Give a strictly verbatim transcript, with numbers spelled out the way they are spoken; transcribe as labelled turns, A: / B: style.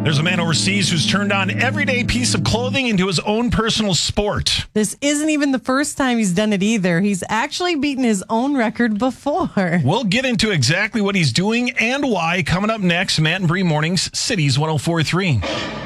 A: There's a man overseas who's turned on everyday piece of clothing into his own personal sport.
B: This isn't even the first time he's done it either. He's actually beaten his own record before.
A: We'll get into exactly what he's doing and why coming up next. Matt and Bree Mornings, Cities one oh four point three.